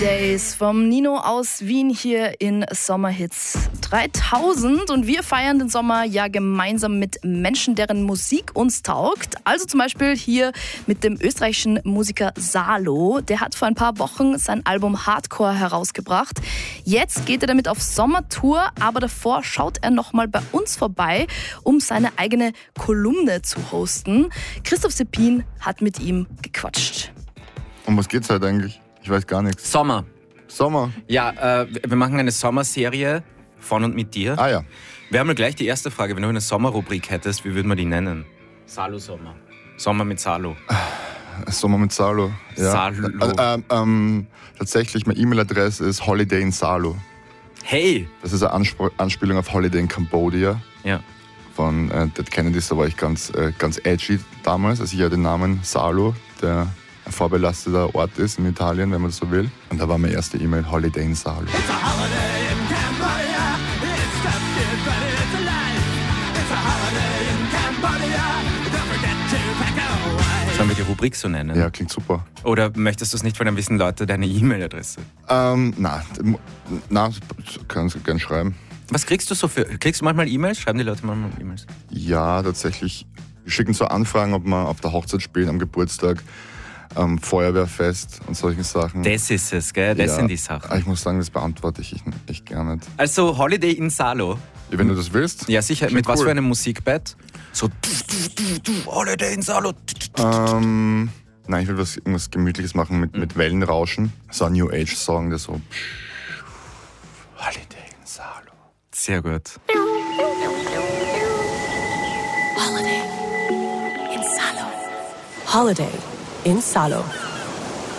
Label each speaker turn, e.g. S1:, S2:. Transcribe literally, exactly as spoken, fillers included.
S1: Days vom Nino aus Wien hier in Sommerhits dreitausend. Und wir feiern den Sommer ja gemeinsam mit Menschen, deren Musik uns taugt. Also zum Beispiel hier mit dem österreichischen Musiker Salo. Der hat vor ein paar Wochen sein Album Hardcore herausgebracht. Jetzt geht er damit auf Sommertour, aber davor schaut er nochmal bei uns vorbei, um seine eigene Kolumne zu hosten. Christoph Seppin hat mit ihm gequatscht.
S2: Um was geht's halt eigentlich? Ich weiß gar nichts.
S3: Sommer.
S2: Sommer?
S3: Ja, äh, wir machen eine Sommerserie von und mit dir.
S2: Ah ja.
S3: Wir haben gleich die erste Frage. Wenn du eine Sommerrubrik hättest, wie würden wir die nennen? Salo Sommer. Sommer mit Salo.
S2: Sommer mit Salo. Ja.
S3: Salo.
S2: Äh, äh, ähm, tatsächlich, meine E-Mail-Adresse ist Holiday in Salo.
S3: Hey!
S2: Das ist eine Anspr- Anspielung auf Holiday in Cambodia.
S3: Ja.
S2: Von äh, Dead Kennedys, da war ich ganz, äh, ganz edgy damals, als ich ja den Namen Salo, der ein vorbelasteter Ort ist in Italien, wenn man das so will. Und da war meine erste E-Mail Holiday in Salo.
S3: Sollen wir die Rubrik so nennen?
S2: Ja, klingt super.
S3: Oder möchtest du es nicht, weil dann wissen Leute deine E-Mail-Adresse?
S2: Ähm, na, na, kannst du gerne schreiben.
S3: Was kriegst du so für... Kriegst du manchmal E-Mails? Schreiben die Leute manchmal E-Mails?
S2: Ja, tatsächlich. Wir schicken so Anfragen, ob wir auf der Hochzeit spielen, am Geburtstag, am Feuerwehrfest und solche Sachen.
S3: Das ist es, gell? Das
S2: ja,
S3: sind die Sachen.
S2: Ich muss sagen, das beantworte ich echt gerne nicht.
S3: Also Holiday in Salo.
S2: Wenn du das willst?
S3: Ja, sicher.
S2: Klingt
S3: Mit was
S2: cool.
S3: für einem Musikbett? So... Holiday in Salo.
S2: Ähm, nein, ich will was, irgendwas Gemütliches machen mit, mit Wellenrauschen. So ein New Age Song, der so... Holiday in Salo.
S3: Sehr gut.
S4: Holiday in Salo. Holiday in Salo.